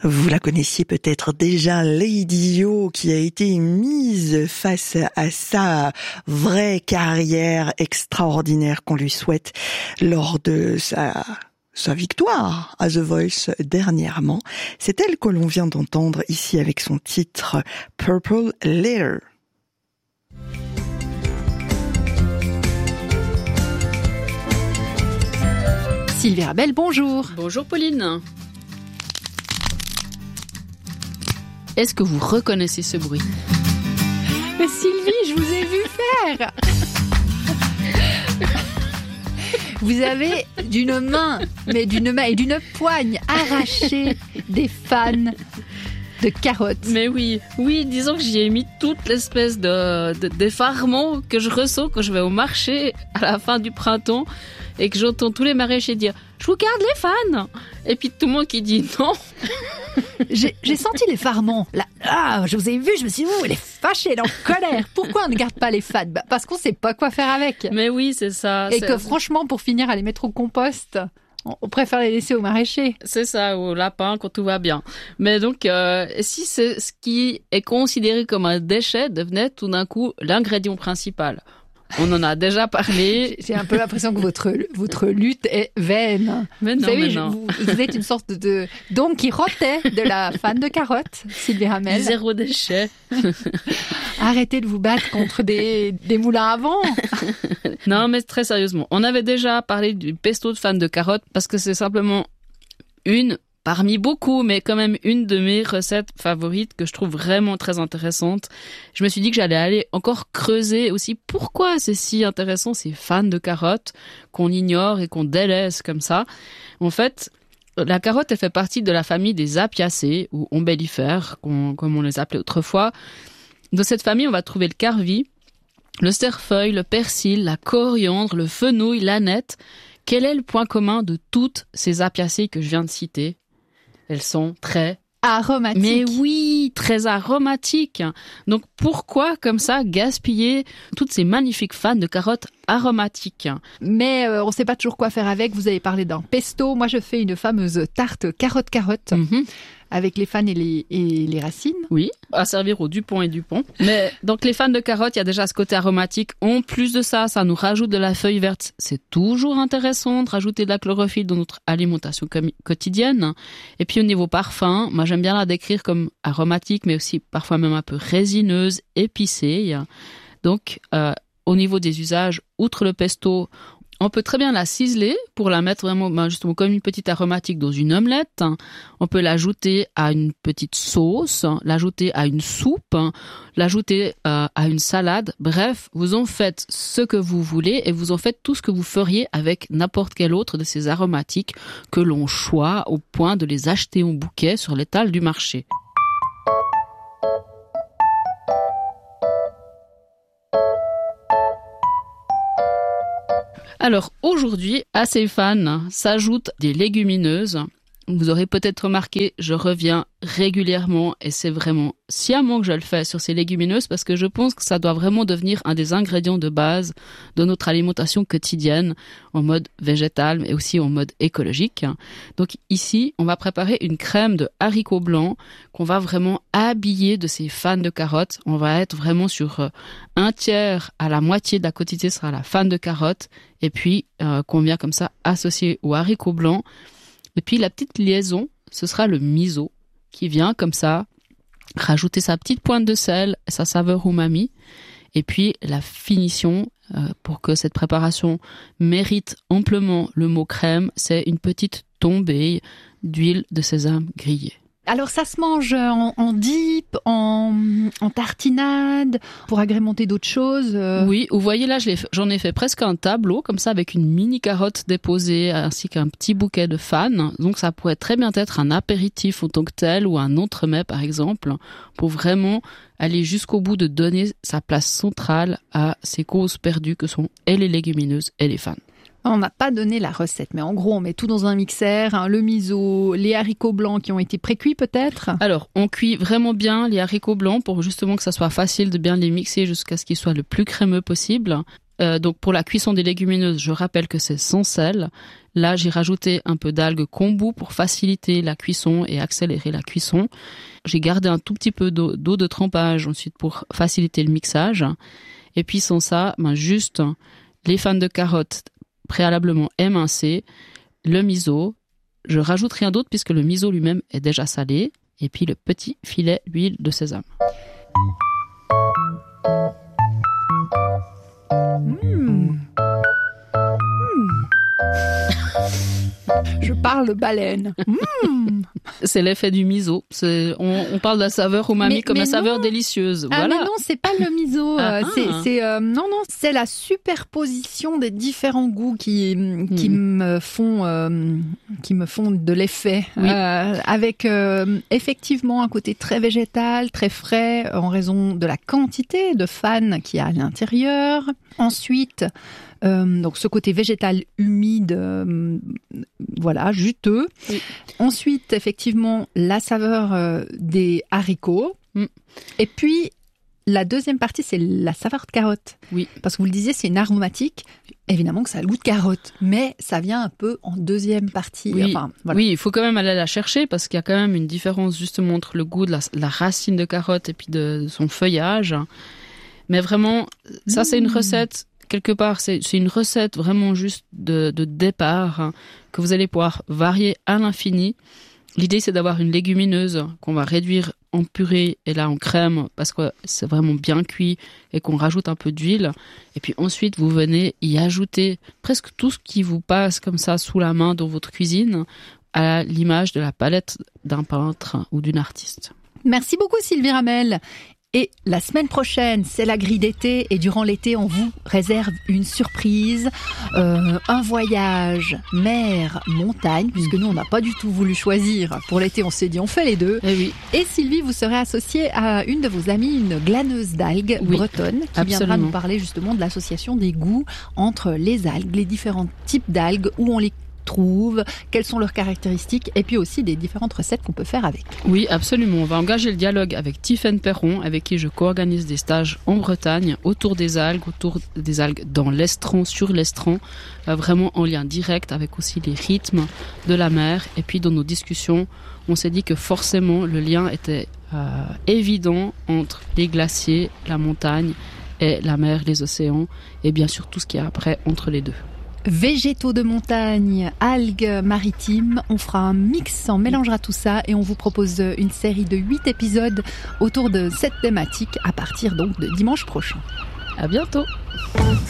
Vous la connaissiez peut-être déjà, Lady O, qui a été mise face à sa vraie carrière extraordinaire qu'on lui souhaite lors de sa victoire à The Voice dernièrement. C'est elle que l'on vient d'entendre ici avec son titre Purple Letter. Sylvie Rabel, bonjour. Bonjour Pauline. Est-ce que vous reconnaissez ce bruit ? Mais Sylvie, je vous ai vu faire. Vous avez d'une main et d'une poigne arraché des fans de carottes. Mais oui, disons que j'y ai mis toute l'espèce d'effarement que je ressens quand je vais au marché à la fin du printemps et que j'entends tous les maraîchers dire « Je vous garde les fans !» Et puis tout le monde qui dit « Non !» J'ai senti l'effarement. Là, je vous ai vu, je me suis dit « elle est fâchée, elle est en colère. Pourquoi on ne garde pas les fans ?» Parce qu'on ne sait pas quoi faire avec. Mais oui, c'est ça. Et que franchement, pour finir à les mettre au compost, on préfère les laisser aux maraîchers. C'est ça, au lapin quand tout va bien. Mais donc, si c'est ce qui est considéré comme un déchet devenait tout d'un coup l'ingrédient principal. On en a déjà parlé. J'ai un peu l'impression que votre lutte est vaine. Mais non, vous savez, non. Vous êtes une sorte de Don Quichotte de la fan de carottes, Sylvie Rabel. Zéro déchet. Arrêtez de vous battre contre des moulins à vent. Non, mais très sérieusement, on avait déjà parlé du pesto de fan de carottes parce que c'est simplement une parmi beaucoup, mais quand même une de mes recettes favorites que je trouve vraiment très intéressante. Je me suis dit que j'allais aller encore creuser aussi pourquoi c'est si intéressant ces fans de carottes qu'on ignore et qu'on délaisse comme ça. En fait, la carotte, elle fait partie de la famille des apiacées ou ombellifères, comme on les appelait autrefois. Dans cette famille, on va trouver le carvi, le cerfeuil, le persil, la coriandre, le fenouil, l'aneth. Quel est le point commun de toutes ces apiacées que je viens de citer ? Elles sont très aromatiques. Mais oui, très aromatiques. Donc pourquoi comme ça gaspiller toutes ces magnifiques fans de carottes aromatiques ? Mais on ne sait pas toujours quoi faire avec. Vous avez parlé d'un pesto. Moi, je fais une fameuse tarte carotte-carotte. Avec les fans et les racines. Oui, à servir au Dupont et Dupont. Mais donc les fans de carottes, il y a déjà ce côté aromatique. En plus de ça, ça nous rajoute de la feuille verte. C'est toujours intéressant de rajouter de la chlorophylle dans notre alimentation quotidienne. Et puis au niveau parfum, moi j'aime bien la décrire comme aromatique, mais aussi parfois même un peu résineuse, épicée. Donc au niveau des usages, outre le pesto, on peut très bien la ciseler pour la mettre vraiment justement comme une petite aromatique dans une omelette. On peut l'ajouter à une petite sauce, l'ajouter à une soupe, l'ajouter à une salade. Bref, vous en faites ce que vous voulez et vous en faites tout ce que vous feriez avec n'importe quel autre de ces aromatiques que l'on choisit au point de les acheter en bouquet sur l'étal du marché. Alors aujourd'hui, à ces fans s'ajoutent des légumineuses. Vous aurez peut-être remarqué, je reviens régulièrement et c'est vraiment sciemment que je le fais sur ces légumineuses parce que je pense que ça doit vraiment devenir un des ingrédients de base de notre alimentation quotidienne en mode végétal mais aussi en mode écologique. Donc ici, on va préparer une crème de haricots blancs qu'on va vraiment habiller de ces fans de carottes. On va être vraiment sur un tiers à la moitié de la quantité sera la fan de carottes et puis qu'on vient comme ça associer aux haricots blancs. Et puis la petite liaison, ce sera le miso qui vient comme ça rajouter sa petite pointe de sel, sa saveur umami. Et puis la finition, pour que cette préparation mérite amplement le mot crème, c'est une petite tombée d'huile de sésame grillée. Alors ça se mange en dip, en tartinade, pour agrémenter d'autres choses. Oui, vous voyez là, j'en ai fait presque un tableau comme ça avec une mini carotte déposée ainsi qu'un petit bouquet de fans. Donc ça pourrait très bien être un apéritif en tant que tel ou un entremets par exemple, pour vraiment aller jusqu'au bout de donner sa place centrale à ces causes perdues que sont et les légumineuses et les fans. On n'a pas donné la recette, mais en gros, on met tout dans un mixeur, le miso, les haricots blancs qui ont été précuits peut-être. Alors, on cuit vraiment bien les haricots blancs pour justement que ça soit facile de bien les mixer jusqu'à ce qu'ils soient le plus crémeux possible. Donc pour la cuisson des légumineuses, je rappelle que c'est sans sel. Là, j'ai rajouté un peu d'algues kombu pour faciliter la cuisson et accélérer la cuisson. J'ai gardé un tout petit peu d'eau de trempage ensuite pour faciliter le mixage. Et puis sans ça, juste les fans de carottes préalablement émincés, le miso. Je rajoute rien d'autre puisque le miso lui-même est déjà salé. Et puis le petit filet d'huile de sésame. Je parle baleine. C'est l'effet du miso. On parle de la saveur umami comme la saveur délicieuse. Ah voilà. mais non, c'est pas le miso. C'est la superposition des différents goûts qui me font de l'effet. Oui. Avec effectivement un côté très végétal, très frais en raison de la quantité de fan qu'il y a à l'intérieur. Ensuite, donc ce côté végétal humide, juteux. Oui. Ensuite, effectivement, la saveur des haricots. Et puis, la deuxième partie, c'est la saveur de carotte. Oui. Parce que vous le disiez, c'est une aromatique. Évidemment que ça a le goût de carotte, mais ça vient un peu en deuxième partie. Oui, oui, il faut quand même aller la chercher parce qu'il y a quand même une différence justement entre le goût de la racine de carotte et puis de son feuillage. Mais vraiment, ça c'est une recette. Quelque part, c'est une recette vraiment juste de départ que vous allez pouvoir varier à l'infini. L'idée, c'est d'avoir une légumineuse qu'on va réduire en purée et là en crème parce que c'est vraiment bien cuit et qu'on rajoute un peu d'huile. Et puis ensuite, vous venez y ajouter presque tout ce qui vous passe comme ça sous la main dans votre cuisine à l'image de la palette d'un peintre ou d'une artiste. Merci beaucoup Sylvie Ramel. Et la semaine prochaine, c'est la grille d'été et durant l'été, on vous réserve une surprise, un voyage mer-montagne, puisque nous, on n'a pas du tout voulu choisir. Pour l'été, on s'est dit, on fait les deux. Et oui. Et Sylvie, vous serez associée à une de vos amies, une glaneuse d'algues bretonne, qui viendra nous parler justement de l'association des goûts entre les algues, les différents types d'algues, où on les trouve, quelles sont leurs caractéristiques et puis aussi des différentes recettes qu'on peut faire avec. Oui, absolument. On va engager le dialogue avec Tiffaine Perron, avec qui je co-organise des stages en Bretagne autour des algues dans l'estran, sur l'estran, vraiment en lien direct avec aussi les rythmes de la mer. Et puis dans nos discussions, on s'est dit que forcément le lien était évident entre les glaciers, la montagne et la mer, les océans et bien sûr tout ce qu'il y a après entre les deux. Végétaux de montagne, algues maritimes, on fera un mix, on mélangera tout ça et on vous propose une série de 8 épisodes autour de cette thématique à partir donc de dimanche prochain. À bientôt.